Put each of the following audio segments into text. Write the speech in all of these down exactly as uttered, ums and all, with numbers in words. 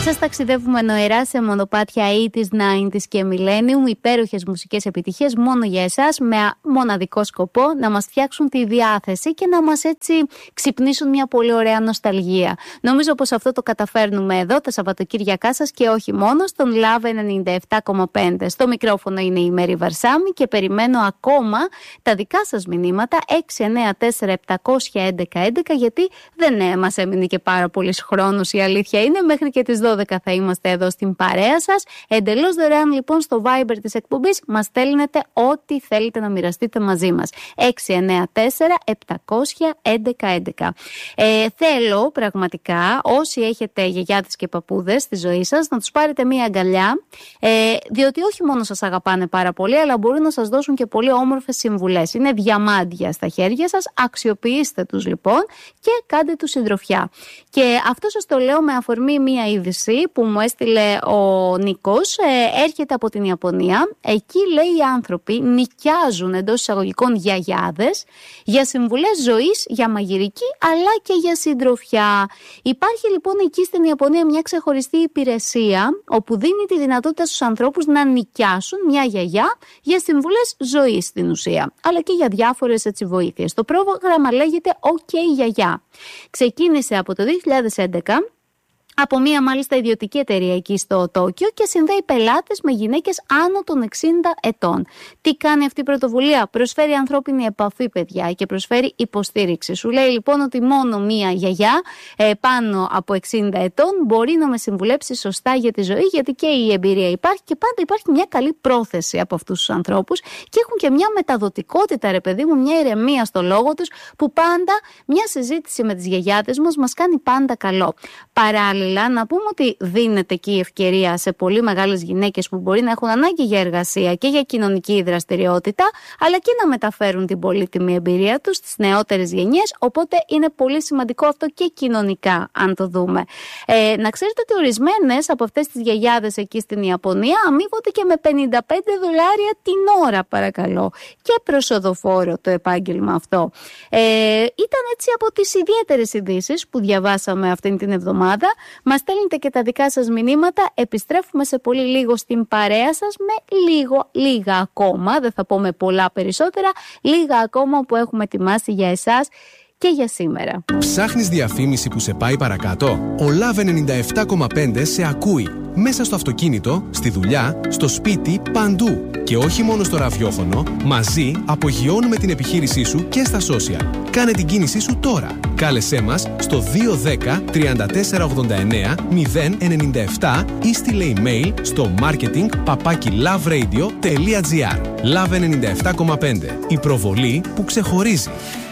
Σας ταξιδεύουμε νοερά σε μονοπάτια ογδόντα, ενενήντα και Millennium, υπέροχες μουσικές επιτυχίες μόνο για εσάς, με μοναδικό σκοπό να μας φτιάξουν τη διάθεση και να μας έτσι ξυπνήσουν μια πολύ ωραία νοσταλγία. Νομίζω πως αυτό το καταφέρνουμε εδώ τα Σαββατοκύριακά σας και όχι μόνο, στον Love ενενήντα επτά κόμμα πέντε. Στο μικρόφωνο είναι η Μέρη Βαρσάμι και περιμένω ακόμα τα δικά σας μηνύματα έξι εννέα τέσσερα επτά ένα ένα έντεκα, γιατί δεν ναι, μας έμεινε και πάρα πολύς χρόνος, η αλήθεια είναι. Μέχρι και τις δώδεκα θα είμαστε εδώ στην παρέα σας. Εντελώς δωρεάν λοιπόν στο Viber της εκπομπής μας στέλνετε ό,τι θέλετε να μοιραστείτε μαζί μας. έξι εννέα τέσσερα επτά ένα ένα έντεκα. Ε, θέλω πραγματικά όσοι έχετε γιαγιάδες και παππούδες στη ζωή σας να τους πάρετε μία αγκαλιά, ε, διότι όχι μόνο σας αγαπάνε πάρα πολύ, αλλά μπορούν να σας δώσουν και πολύ όμορφες συμβουλές. Είναι διαμάντια στα χέρια σας, αξιοποιήστε τους λοιπόν και κάντε τους συντροφιά. Και αυτό σας το λέω με αφορμή μία είδηση που μου έστειλε ο Νίκος. Ε, έρχεται από την Ιαπωνία. Εκεί λέει οι άνθρωποι νοικιάζουν εντός εισαγωγικών γιαγιάδες για συμβουλές ζωής, για μαγειρική αλλά και για συντροφιά. Υπάρχει λοιπόν εκεί στην Ιαπωνία μια ξεχωριστή υπηρεσία όπου δίνει τη δυνατότητα στους ανθρώπους να νοικιάσουν μια γιαγιά για συμβουλές ζωής στην ουσία, αλλά και για διάφορες έτσι βοήθειες. Το πρόγραμμα λέγεται OK Γιαγιά. Ξεκίνησε από το δύο χιλιάδες έντεκα από μία μάλιστα ιδιωτική εταιρεία εκεί στο Τόκιο και συνδέει πελάτες με γυναίκες άνω των εξήντα ετών. Τι κάνει αυτή η πρωτοβουλία? Προσφέρει ανθρώπινη επαφή, παιδιά, και προσφέρει υποστήριξη. Σου λέει λοιπόν ότι μόνο μία γιαγιά ε, πάνω από εξήντα ετών μπορεί να με συμβουλέψει σωστά για τη ζωή, γιατί και η εμπειρία υπάρχει και πάντα υπάρχει μια καλή πρόθεση από αυτούς τους ανθρώπους και έχουν και μια μεταδοτικότητα, ρε παιδί μου, μια ηρεμία στο λόγο τους, που πάντα μια συζήτηση με τις γιαγιάδες μας μας κάνει πάντα καλό. Παράλληλα, να πούμε ότι δίνεται εκεί η ευκαιρία σε πολύ μεγάλες γυναίκες που μπορεί να έχουν ανάγκη για εργασία και για κοινωνική δραστηριότητα, αλλά και να μεταφέρουν την πολύτιμη εμπειρία τους στις νεότερες γενιές. Οπότε είναι πολύ σημαντικό αυτό και κοινωνικά, αν το δούμε. Ε, να ξέρετε ότι ορισμένες από αυτές τις γιαγιάδες εκεί στην Ιαπωνία αμείβονται και με πενήντα πέντε δολάρια την ώρα, παρακαλώ. Και προσοδοφόρο το επάγγελμα αυτό. Ε, ήταν έτσι από τις ιδιαίτερες ειδήσεις που διαβάσαμε αυτήν την εβδομάδα. Μας στέλνετε και τα δικά σας μηνύματα. Επιστρέφουμε σε πολύ λίγο στην παρέα σας με λίγο, λίγα ακόμα, δεν θα πω με πολλά περισσότερα, λίγα ακόμα που έχουμε ετοιμάσει για εσάς και για σήμερα. Ψάχνεις διαφήμιση που σε πάει παρακάτω? Ο Love ενενήντα επτά κόμμα πέντε σε ακούει. Μέσα στο αυτοκίνητο, στη δουλειά, στο σπίτι, παντού. Και όχι μόνο στο ραδιόφωνο, μαζί απογειώνουμε την επιχείρησή σου και στα social. Κάνε την κίνησή σου τώρα. Κάλεσέ μας στο δύο ένα μηδέν τριάντα τέσσερα ογδόντα εννέα μηδέν ενενήντα επτά ή στείλε email στο marketing παπάκι loveradio τελεία gr. Love ενενήντα επτά κόμμα πέντε. Η προβολή που ξεχωρίζει.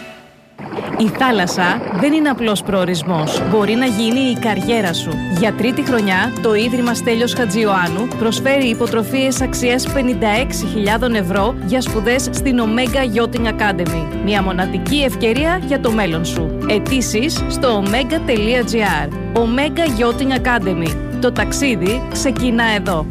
Η θάλασσα δεν είναι απλός προορισμός. Μπορεί να γίνει η καριέρα σου. Για τρίτη χρονιά, το Ίδρυμα Στέλιος Χατζιωάννου προσφέρει υποτροφίες αξίας πενήντα έξι χιλιάδες ευρώ για σπουδές στην Omega Yachting Academy. Μια μοναδική ευκαιρία για το μέλλον σου. Αιτήσεις στο omega τελεία gr. Omega Yachting Academy. Το ταξίδι ξεκινά εδώ.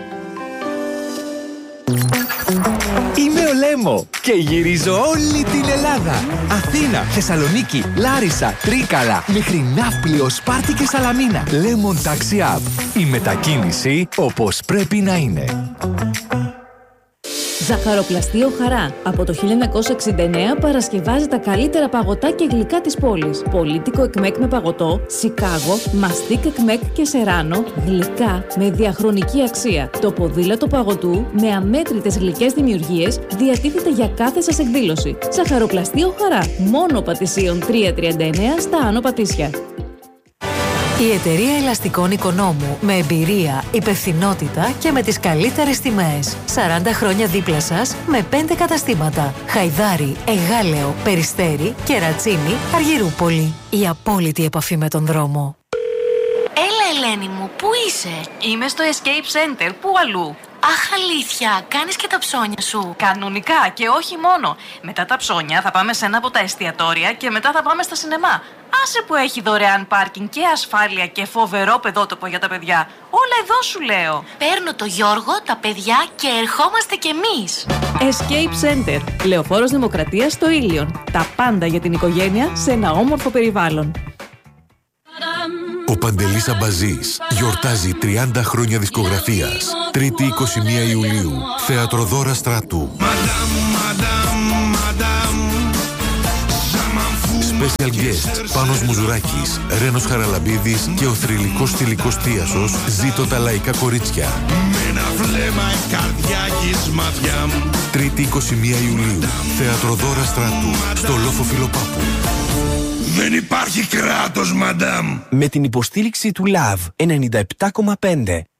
Είμαι ο Λέμο και γυρίζω όλη την Ελλάδα. Αθήνα, Θεσσαλονίκη, Λάρισα, Τρίκαλα, μέχρι Ναύπλιο, Σπάρτη και Σαλαμίνα. Lemon Taxi App. Η μετακίνηση όπως πρέπει να είναι. Ζαχαροπλαστείο Χαρά. Από το χίλια εννιακόσια εξήντα εννέα παρασκευάζει τα καλύτερα παγωτά και γλυκά της πόλης. Πολύτικο εκμέκ με παγωτό, Σικάγο, μαστίκ εκμέκ και σεράνο, γλυκά με διαχρονική αξία. Το ποδήλατο παγωτού με αμέτρητες γλυκές δημιουργίες διατίθεται για κάθε σας εκδήλωση. Ζαχαροπλαστείο Χαρά. Μόνο Πατησίων τριακόσια τριάντα εννέα στα Άνω Πατήσια. Η εταιρεία ελαστικών Οικονόμου, με εμπειρία, υπευθυνότητα και με τις καλύτερες τιμές. σαράντα χρόνια δίπλα σας με πέντε καταστήματα. Χαϊδάρι, Εγάλεο, Περιστέρι, Κερατσίνη, Αργυρούπολη. Η απόλυτη επαφή με τον δρόμο. Έλα Ελένη μου, πού είσαι? Είμαι στο Escape Center, πού αλλού? Αχ, αλήθεια, κάνεις και τα ψώνια σου? Κανονικά και όχι μόνο. Μετά τα ψώνια θα πάμε σε ένα από τα εστιατόρια και μετά θα πάμε στα σινεμά. Άσε που έχει δωρεάν πάρκινγκ και ασφάλεια και φοβερό παιδότοπο για τα παιδιά. Όλα εδώ σου λέω. Παίρνω το Γιώργο, τα παιδιά και ερχόμαστε κι εμείς. Escape Center. Λεωφόρος Δημοκρατίας στο Ήλιον. Τα πάντα για την οικογένεια σε ένα όμορφο περιβάλλον. Ο Παντελής Αμπαζής γιορτάζει τριάντα χρόνια δισκογραφίας. Τρίτη είκοσι μία Ιουλίου, Θέατρο Δώρα Στράτου. Special guests Πάνος Μουζουράκης, Ρένος Χαραλαμπίδης και ο θρυλικός στιλικός Θίασος. Ζήτω τα λαϊκά κορίτσια. Με ένα βλέμμα η καρδιά έχεις μάτια. Τρίτη είκοσι μία Ιουλίου, Θέατρο Δώρα Στράτου, στο Λόφο Φιλοπάπου. Δεν υπάρχει κράτος, μαντάμ. Με την υποστήριξη του λαβ ενενήντα επτά κόμμα πέντε.